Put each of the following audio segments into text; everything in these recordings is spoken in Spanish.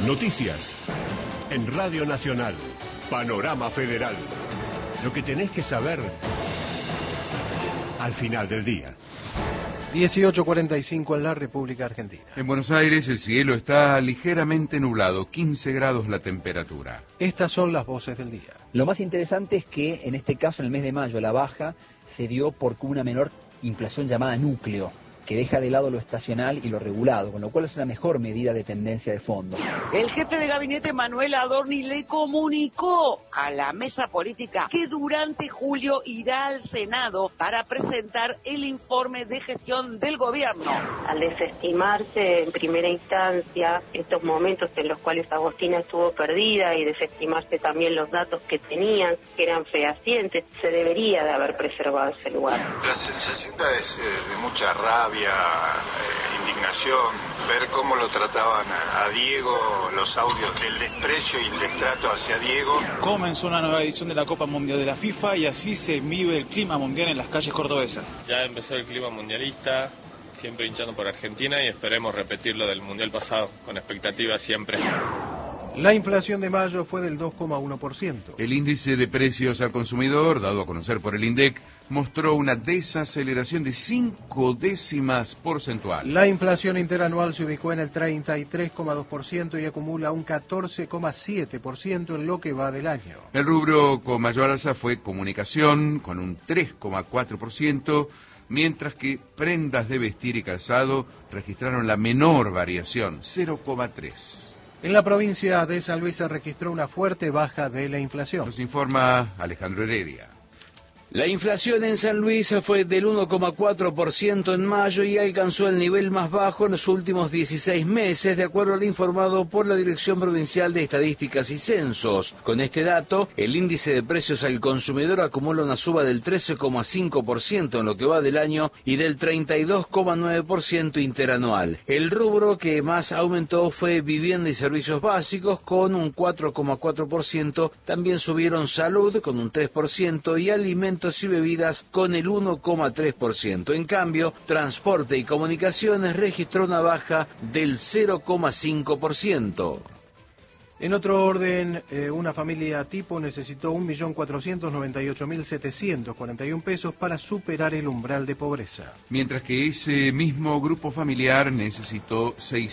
Noticias. En Radio Nacional. Panorama Federal. Lo que tenés que saber al final del día. 18:45 en la República Argentina. En Buenos Aires el cielo está ligeramente nublado, 15 grados la temperatura. Estas son las voces del día. Lo más interesante es que en este caso, en el mes de mayo, la baja se dio por una menor inflación llamada núcleo, que deja de lado lo estacional y lo regulado, con lo cual es una mejor medida de tendencia de fondo. El jefe de gabinete Manuel Adorni le comunicó a la mesa política que durante julio irá al Senado para presentar el informe de gestión del gobierno. Al desestimarse en primera instancia estos momentos en los cuales Agostina estuvo perdida y desestimarse también los datos que tenían, que eran fehacientes, se debería de haber preservado ese lugar. La sensación es de mucha rabia, indignación, ver cómo lo trataban a Diego, los audios del desprecio y el destrato hacia Diego. Comenzó una nueva edición de la Copa Mundial de la FIFA y así se vive el clima mundial en las calles cordobesas. Ya empezó el clima mundialista, siempre hinchando por Argentina y esperemos repetirlo del mundial pasado, con expectativas siempre. La inflación de mayo fue del 2,1%. El índice de precios al consumidor, dado a conocer por el INDEC, mostró una desaceleración de 5 décimas porcentuales. La inflación interanual se ubicó en el 33,2% y acumula un 14,7% en lo que va del año. El rubro con mayor alza fue comunicación, con un 3,4%, mientras que prendas de vestir y calzado registraron la menor variación, 0,3%. En la provincia de San Luis se registró una fuerte baja de la inflación. Nos informa Alejandro Heredia. La inflación en San Luis fue del 1,4% en mayo y alcanzó el nivel más bajo en los últimos 16 meses, de acuerdo al informado por la Dirección Provincial de Estadísticas y Censos. Con este dato, el índice de precios al consumidor acumula una suba del 13,5% en lo que va del año y del 32,9% interanual. El rubro que más aumentó fue vivienda y servicios básicos con un 4,4%, también subieron salud con un 3% y alimentos y bebidas con el 1,3%. En cambio, transporte y comunicaciones registró una baja del 0,5%. En otro orden, una familia tipo necesitó 1.498.741 pesos para superar el umbral de pobreza. Mientras que ese mismo grupo familiar necesitó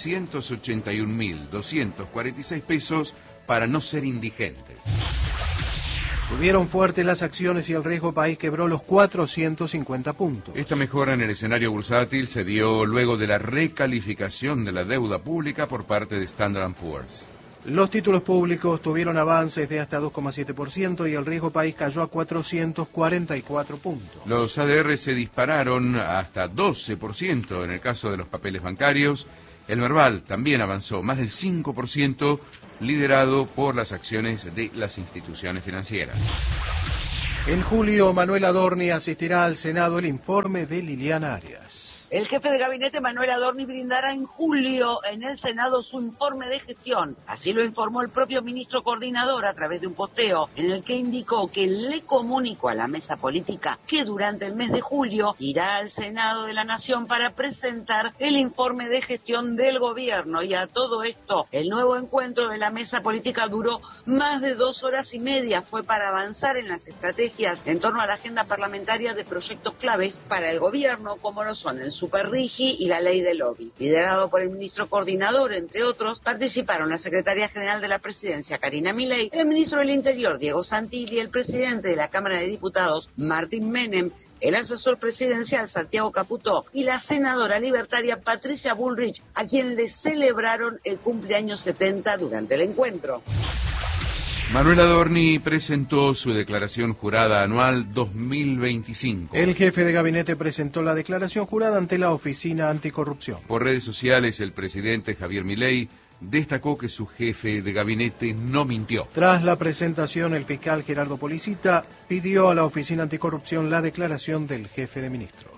681.246 pesos para no ser indigentes. Subieron fuerte las acciones y el riesgo país quebró los 450 puntos. Esta mejora en el escenario bursátil se dio luego de la recalificación de la deuda pública por parte de Standard & Poor's. Los títulos públicos tuvieron avances de hasta 2,7% y el riesgo país cayó a 444 puntos. Los ADR se dispararon hasta 12% en el caso de los papeles bancarios. El Merval también avanzó más del 5%, liderado por las acciones de las instituciones financieras. En julio, Manuel Adorni asistirá al Senado el informe de Liliana Arias. El jefe de gabinete Manuel Adorni brindará en julio en el Senado su informe de gestión. Así lo informó el propio ministro coordinador a través de un posteo en el que indicó que le comunicó a la mesa política que durante el mes de julio irá al Senado de la Nación para presentar el informe de gestión del gobierno. Y a todo esto, el nuevo encuentro de la mesa política duró más de 2 horas y media. Fue para avanzar en las estrategias en torno a la agenda parlamentaria de proyectos claves para el gobierno, como lo son el Superrigi y la ley del lobby. Liderado por el ministro coordinador, entre otros, participaron la secretaria general de la presidencia, Karina Milei, el ministro del Interior, Diego Santilli, el presidente de la Cámara de Diputados, Martín Menem, el asesor presidencial, Santiago Caputó, y la senadora libertaria, Patricia Bullrich, a quien le celebraron el cumpleaños 70 durante el encuentro. Manuel Adorni presentó su declaración jurada anual 2025. El jefe de gabinete presentó la declaración jurada ante la Oficina Anticorrupción. Por redes sociales, el presidente Javier Milei destacó que su jefe de gabinete no mintió. Tras la presentación, el fiscal Gerardo Policita pidió a la Oficina Anticorrupción la declaración del jefe de ministros.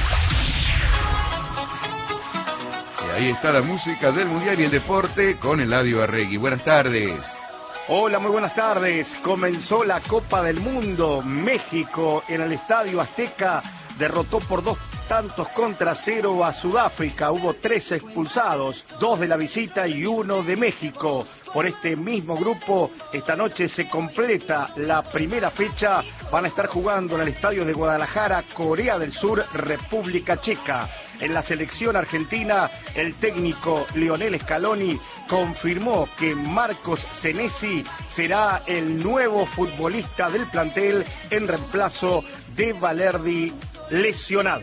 Y ahí está la música del Mundial y el Deporte con Eladio Arregui. Buenas tardes. Hola, muy buenas tardes. Comenzó la Copa del Mundo. México en el Estadio Azteca derrotó por 2 3-0 a Sudáfrica. Hubo 3 expulsados, 2 de la visita y 1 de México. Por este mismo grupo, esta noche se completa la primera fecha. Van a estar jugando en el estadio de Guadalajara, Corea del Sur, República Checa. En la selección argentina, el técnico Lionel Scaloni confirmó que Marcos Senesi será el nuevo futbolista del plantel en reemplazo de Valerdi, lesionado.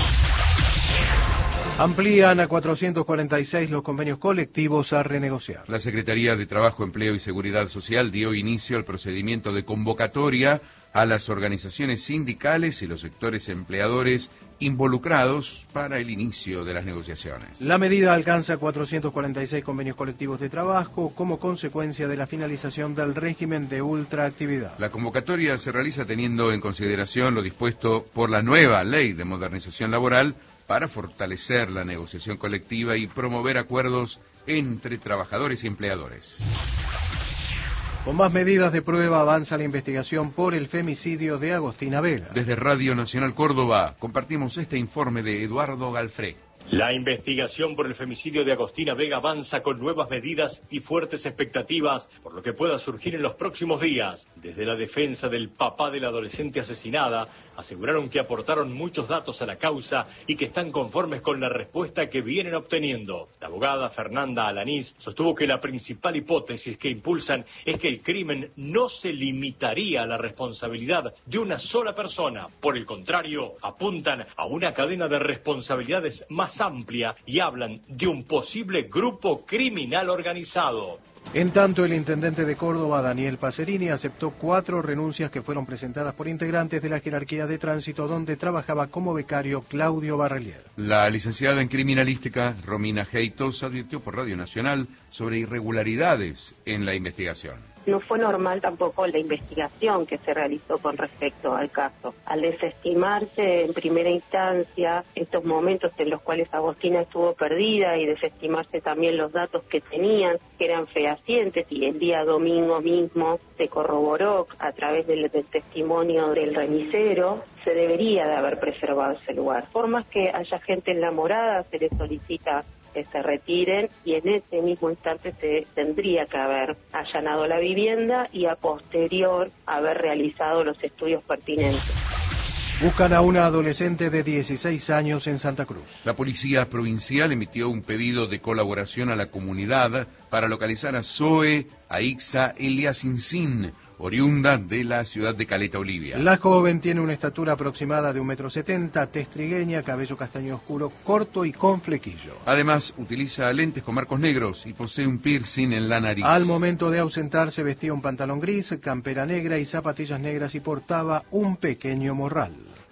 Amplían a 446 los convenios colectivos a renegociar. La Secretaría de Trabajo, Empleo y Seguridad Social dio inicio al procedimiento de convocatoria a las organizaciones sindicales y los sectores empleadores involucrados para el inicio de las negociaciones. La medida alcanza 446 convenios colectivos de trabajo como consecuencia de la finalización del régimen de ultraactividad. La convocatoria se realiza teniendo en consideración lo dispuesto por la nueva Ley de Modernización Laboral para fortalecer la negociación colectiva y promover acuerdos entre trabajadores y empleadores. Con más medidas de prueba avanza la investigación por el femicidio de Agostina Vega. Desde Radio Nacional Córdoba compartimos este informe de Eduardo Galfré. La investigación por el femicidio de Agostina Vega avanza con nuevas medidas y fuertes expectativas por lo que pueda surgir en los próximos días. Desde la defensa del papá de la adolescente asesinada, aseguraron que aportaron muchos datos a la causa y que están conformes con la respuesta que vienen obteniendo. La abogada Fernanda Alanís sostuvo que la principal hipótesis que impulsan es que el crimen no se limitaría a la responsabilidad de una sola persona. Por el contrario, apuntan a una cadena de responsabilidades más amplia y hablan de un posible grupo criminal organizado. En tanto, el intendente de Córdoba, Daniel Pacerini, aceptó 4 renuncias que fueron presentadas por integrantes de la jerarquía de tránsito donde trabajaba como becario Claudio Barrelier. La licenciada en criminalística, Romina Heitos, advirtió por Radio Nacional sobre irregularidades en la investigación. No fue normal tampoco la investigación que se realizó con respecto al caso. Al desestimarse en primera instancia estos momentos en los cuales Agostina estuvo perdida y desestimarse también los datos que tenían, que eran fehacientes, y el día domingo mismo se corroboró a través del testimonio del remisero, se debería de haber preservado ese lugar. Por más que haya gente en la morada, se les solicita que se retiren y en ese mismo instante se tendría que haber allanado la vivienda y a posterior haber realizado los estudios pertinentes. Buscan a una adolescente de 16 años en Santa Cruz. La Policía Provincial emitió un pedido de colaboración a la comunidad para localizar a Zoe Aixa Eliasinsin, oriunda de la ciudad de Caleta Olivia. La joven tiene una estatura aproximada de 1,70 m, tez trigueña, cabello castaño oscuro, corto y con flequillo. Además, utiliza lentes con marcos negros y posee un piercing en la nariz. Al momento de ausentarse vestía un pantalón gris, campera negra y zapatillas negras y portaba un pequeño morral.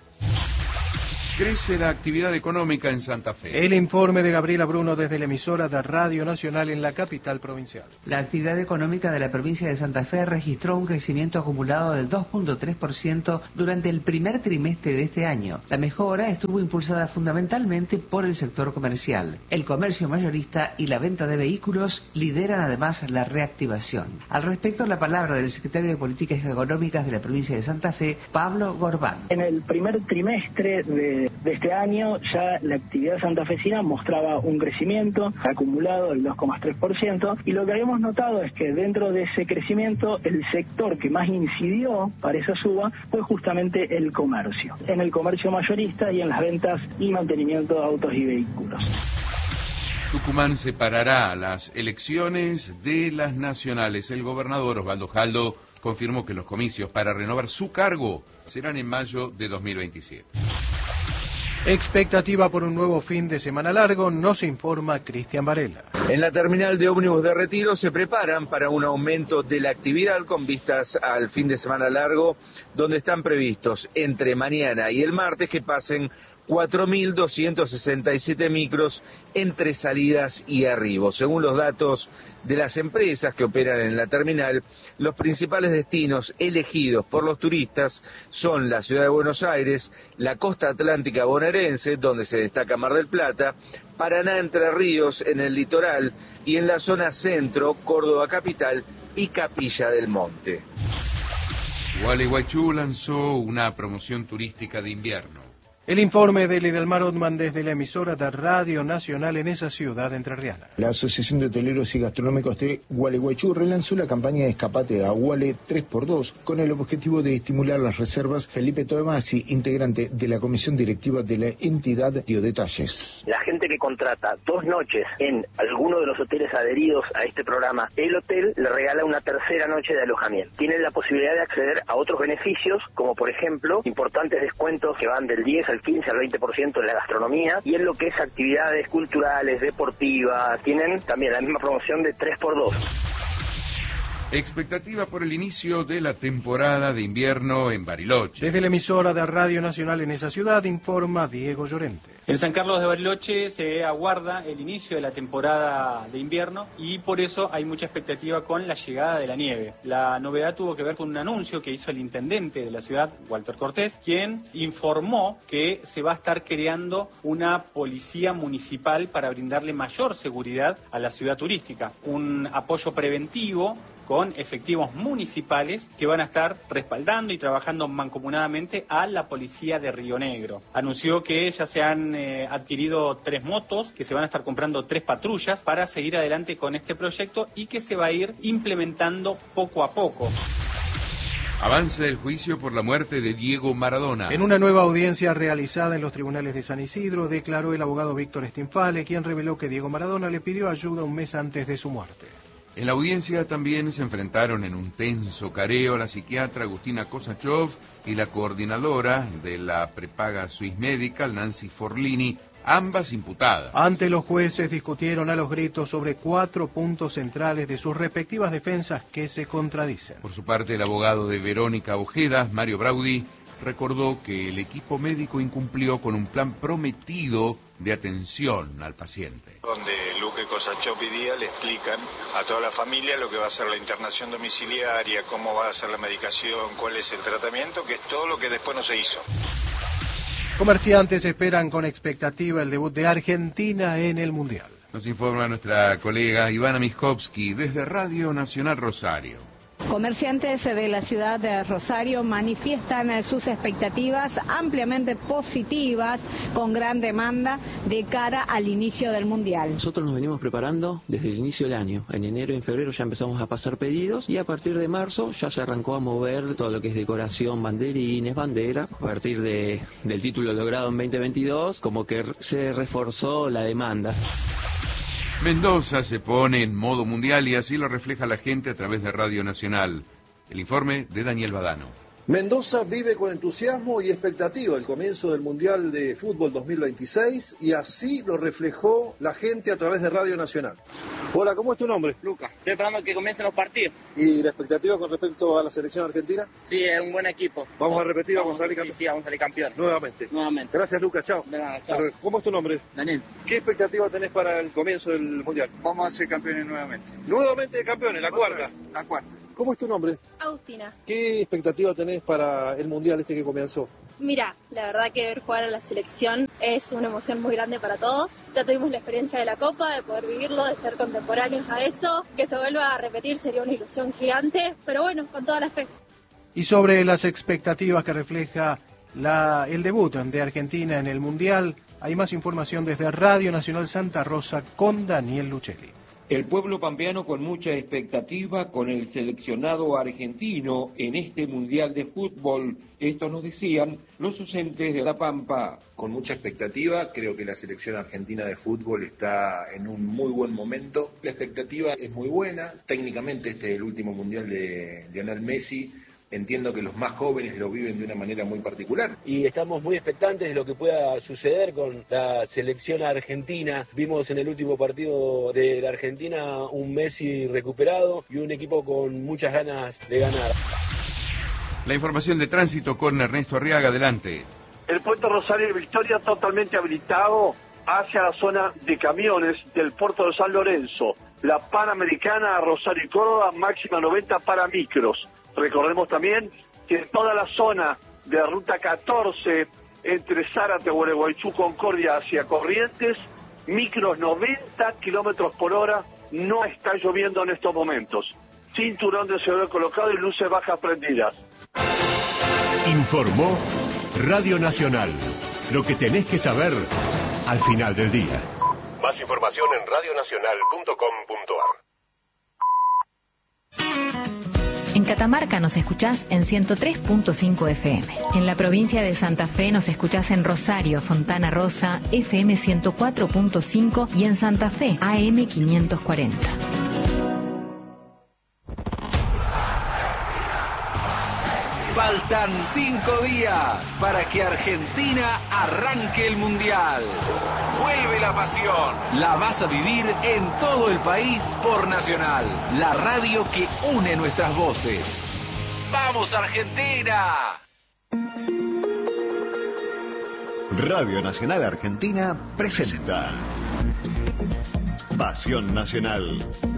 Crece la actividad económica en Santa Fe. El informe de Gabriela Bruno desde la emisora de Radio Nacional en la capital provincial. La actividad económica de la provincia de Santa Fe registró un crecimiento acumulado del 2.3% durante el primer trimestre de este año. La mejora estuvo impulsada fundamentalmente por el sector comercial. El comercio mayorista y la venta de vehículos lideran además la reactivación. Al respecto, la palabra del secretario de Políticas Económicas de la provincia de Santa Fe, Pablo Gorbán. En el primer trimestre de este año ya la actividad santafesina mostraba un crecimiento acumulado del 2,3%, y lo que habíamos notado es que dentro de ese crecimiento el sector que más incidió para esa suba fue justamente el comercio, en el comercio mayorista y en las ventas y mantenimiento de autos y vehículos. Tucumán separará las elecciones de las nacionales. El gobernador Osvaldo Jaldo confirmó que los comicios para renovar su cargo serán en mayo de 2027. Expectativa por un nuevo fin de semana largo, nos informa Cristian Varela. En la terminal de ómnibus de Retiro se preparan para un aumento de la actividad con vistas al fin de semana largo, donde están previstos entre mañana y el martes que pasen 4.267 micros entre salidas y arribos. Según los datos de las empresas que operan en la terminal, los principales destinos elegidos por los turistas son la ciudad de Buenos Aires, la costa atlántica bonaerense, donde se destaca Mar del Plata, Paraná, Entre Ríos en el litoral y en la zona centro, Córdoba capital y Capilla del Monte. Gualeguaychú lanzó una promoción turística de invierno. El informe de Lidelmar Ottman desde la emisora de Radio Nacional en esa ciudad entrerriana. La Asociación de Hoteleros y Gastronómicos de Gualeguaychú relanzó la campaña de escapate a Guale 3x2 con el objetivo de estimular las reservas. Felipe Tomasi, integrante de la comisión directiva de la entidad, dio detalles. La gente que contrata 2 noches en alguno de los hoteles adheridos a este programa, el hotel le regala una tercera noche de alojamiento. Tienen la posibilidad de acceder a otros beneficios, como por ejemplo, importantes descuentos que van del 10 al 15 al 20% en la gastronomía y en lo que es actividades culturales, deportivas. Tienen también la misma promoción de 3x2. Expectativa por el inicio de la temporada de invierno en Bariloche. Desde la emisora de Radio Nacional en esa ciudad informa Diego Llorente. En San Carlos de Bariloche se aguarda el inicio de la temporada de invierno y por eso hay mucha expectativa con la llegada de la nieve. La novedad tuvo que ver con un anuncio que hizo el intendente de la ciudad, Walter Cortés, quien informó que se va a estar creando una policía municipal para brindarle mayor seguridad a la ciudad turística. Un apoyo preventivo con efectivos municipales que van a estar respaldando y trabajando mancomunadamente a la policía de Río Negro. Anunció que ya se han adquirido 3 motos, que se van a estar comprando 3 patrullas para seguir adelante con este proyecto y que se va a ir implementando poco a poco. Avance del juicio por la muerte de Diego Maradona. En una nueva audiencia realizada en los tribunales de San Isidro, declaró el abogado Víctor Stinfale, quien reveló que Diego Maradona le pidió ayuda un mes antes de su muerte. En la audiencia también se enfrentaron en un tenso careo la psiquiatra Agustina Kosachov y la coordinadora de la prepaga Swiss Medical, Nancy Forlini, ambas imputadas. Ante los jueces discutieron a los gritos sobre 4 puntos centrales de sus respectivas defensas que se contradicen. Por su parte, el abogado de Verónica Ojeda, Mario Braudi, recordó que el equipo médico incumplió con un plan prometido de atención al paciente. Donde Luque Kosachov y Díaz le explican a toda la familia lo que va a ser la internación domiciliaria, cómo va a ser la medicación, cuál es el tratamiento, que es todo lo que después no se hizo. Comerciantes esperan con expectativa el debut de Argentina en el Mundial. Nos informa nuestra colega Ivana Miskovsky desde Radio Nacional Rosario. Comerciantes de la ciudad de Rosario manifiestan sus expectativas ampliamente positivas, con gran demanda de cara al inicio del Mundial. Nosotros nos venimos preparando desde el inicio del año. En enero y en febrero ya empezamos a pasar pedidos y a partir de marzo ya se arrancó a mover todo lo que es decoración, banderines, bandera. A partir del título logrado en 2022, como que se reforzó la demanda. Mendoza se pone en modo mundial y así lo refleja la gente a través de Radio Nacional. El informe de Daniel Badano. Mendoza vive con entusiasmo y expectativa el comienzo del Mundial de Fútbol 2026 y así lo reflejó la gente a través de Radio Nacional. Hola, ¿cómo es tu nombre? Lucas. Estoy esperando que comiencen los partidos. ¿Y la expectativa con respecto a la selección argentina? Sí, es un buen equipo. ¿Vamos a repetir? ¿Vamos a salir campeones? Sí, vamos a salir campeones. Nuevamente. Gracias, Lucas. Chao. De nada, chao. ¿Cómo es tu nombre? Daniel. ¿Qué expectativa tenés para el comienzo del Mundial? Vamos a ser campeones nuevamente. Nuevamente campeones, la cuarta. La cuarta. ¿Cómo es tu nombre? Agustina. ¿Qué expectativa tenés para el Mundial este que comenzó? Mira, la verdad que ver jugar a la selección es una emoción muy grande para todos. Ya tuvimos la experiencia de la Copa, de poder vivirlo, de ser contemporáneos a eso. Que se vuelva a repetir sería una ilusión gigante, pero bueno, con toda la fe. Y sobre las expectativas que refleja el debut de Argentina en el Mundial, hay más información desde Radio Nacional Santa Rosa con Daniel Luchelli. El pueblo pampeano con mucha expectativa con el seleccionado argentino en este Mundial de Fútbol. Esto nos decían los docentes de La Pampa. Con mucha expectativa, creo que la selección argentina de fútbol está en un muy buen momento. La expectativa es muy buena. Técnicamente este es el último Mundial de Lionel Messi. Entiendo que los más jóvenes lo viven de una manera muy particular. Y estamos muy expectantes de lo que pueda suceder con la selección argentina. Vimos en el último partido de la Argentina un Messi recuperado y un equipo con muchas ganas de ganar. La información de tránsito con Ernesto Arriaga, adelante. El puente Rosario de Victoria totalmente habilitado hacia la zona de camiones del puerto de San Lorenzo. La Panamericana, Rosario y Córdoba, máxima 90 para micros. Recordemos también que toda la zona de Ruta 14, entre Zárate, Gualeguaychú, Concordia, hacia Corrientes, micros 90 kilómetros por hora, no está lloviendo en estos momentos. Cinturón de seguridad colocado y luces bajas prendidas. Informó Radio Nacional. Lo que tenés que saber al final del día. Más información en radionacional.com.ar. En Catamarca nos escuchás en 103.5 FM. En la provincia de Santa Fe nos escuchás en Rosario, Fontana Rosa, FM 104.5 y en Santa Fe, AM 540. Faltan 5 días para que Argentina arranque el Mundial. Vuelve la pasión. La vas a vivir en todo el país por Nacional, la radio que une nuestras voces. ¡Vamos, Argentina! Radio Nacional Argentina presenta Pasión Nacional.